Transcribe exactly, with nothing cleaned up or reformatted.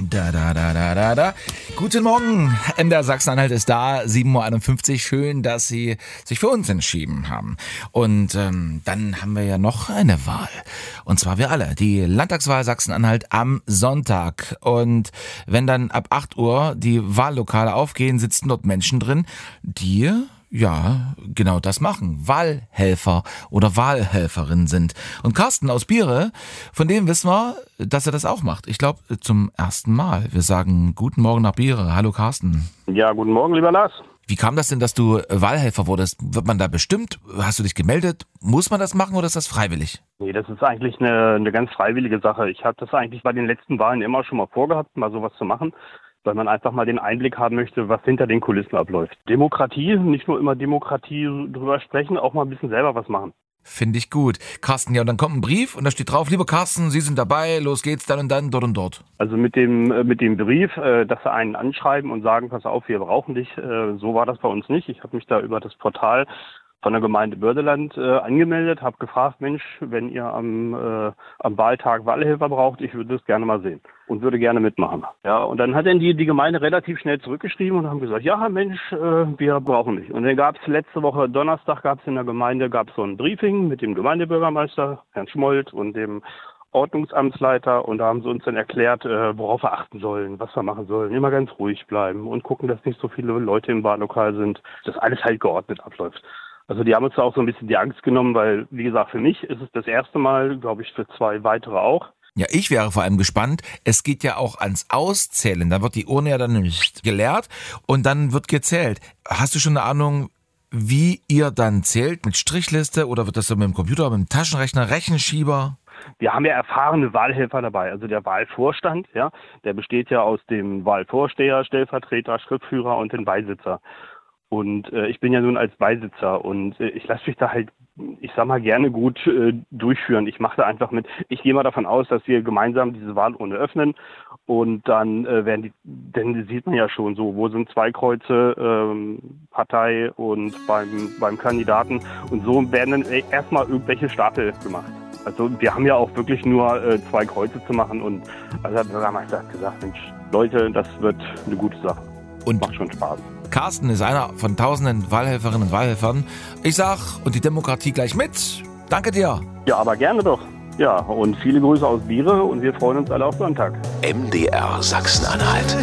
Da, da, da, da, da, da. Guten Morgen, M D R Sachsen-Anhalt ist da, sieben Uhr einundfünfzig. Schön, dass Sie sich für uns entschieden haben. Und ähm, dann haben wir ja noch eine Wahl. Und zwar wir alle, die Landtagswahl Sachsen-Anhalt am Sonntag. Und wenn dann ab acht Uhr die Wahllokale aufgehen, sitzen dort Menschen drin, die... ja, genau das machen. Wahlhelfer oder Wahlhelferin sind. Und Carsten aus Biere, von dem wissen wir, dass er das auch macht. Ich glaube, zum ersten Mal. Wir sagen guten Morgen nach Biere. Hallo Carsten. Ja, guten Morgen, lieber Lars. Wie kam das denn, dass du Wahlhelfer wurdest? Wird man da bestimmt? Hast du dich gemeldet? Muss man das machen oder ist das freiwillig? Nee, das ist eigentlich eine, eine ganz freiwillige Sache. Ich habe das eigentlich bei den letzten Wahlen immer schon mal vorgehabt, mal sowas zu machen, weil man einfach mal den Einblick haben möchte, was hinter den Kulissen abläuft. Demokratie, nicht nur immer Demokratie drüber sprechen, auch mal ein bisschen selber was machen. Finde ich gut. Carsten, ja, und dann kommt ein Brief und da steht drauf, lieber Carsten, Sie sind dabei, los geht's, dann und dann, dort und dort. Also mit dem mit dem Brief, dass sie einen anschreiben und sagen, pass auf, wir brauchen dich, so war das bei uns nicht. Ich habe mich da über das Portal von der Gemeinde Bördeland äh, angemeldet, habe gefragt, Mensch, wenn ihr am, äh, am Wahltag Wahlhelfer braucht, ich würde das gerne mal sehen und würde gerne mitmachen. Ja, und dann hat dann die, die Gemeinde relativ schnell zurückgeschrieben und haben gesagt, ja Mensch, äh, wir brauchen dich. Und dann gab es letzte Woche Donnerstag, gab es in der Gemeinde gab es so ein Briefing mit dem Gemeindebürgermeister, Herrn Schmold, und dem Ordnungsamtsleiter, und da haben sie uns dann erklärt, äh, worauf wir achten sollen, was wir machen sollen, immer ganz ruhig bleiben und gucken, dass nicht so viele Leute im Wahllokal sind, dass alles halt geordnet abläuft. Also die haben uns da auch so ein bisschen die Angst genommen, weil, wie gesagt, für mich ist es das erste Mal, glaube ich, für zwei weitere auch. Ja, ich wäre vor allem gespannt. Es geht ja auch ans Auszählen. Da wird die Urne ja dann nicht geleert und dann wird gezählt. Hast du schon eine Ahnung, wie ihr dann zählt? Mit Strichliste oder wird das so mit dem Computer, mit dem Taschenrechner, Rechenschieber? Wir haben ja erfahrene Wahlhelfer dabei. Also der Wahlvorstand, ja, der besteht ja aus dem Wahlvorsteher, Stellvertreter, Schriftführer und den Beisitzer. Und äh, ich bin ja nun als Beisitzer und äh, ich lasse mich da halt, ich sag mal, gerne gut äh, durchführen. Ich mache da einfach mit. Ich gehe mal davon aus, dass wir gemeinsam diese Wahlurne öffnen und dann äh, werden die, denn sieht man ja schon so, wo sind zwei Kreuze, ähm, Partei und beim beim Kandidaten, und so werden dann erstmal irgendwelche Stapel gemacht. Also wir haben ja auch wirklich nur äh, zwei Kreuze zu machen, und also der Bürgermeister hat gesagt, Mensch, Leute, das wird eine gute Sache. Und macht schon Spaß. Carsten ist einer von tausenden Wahlhelferinnen und Wahlhelfern. Ich sag, und die Demokratie gleich mit. Danke dir. Ja, aber gerne doch. Ja, und viele Grüße aus Biere und wir freuen uns alle auf Sonntag. M D R Sachsen-Anhalt.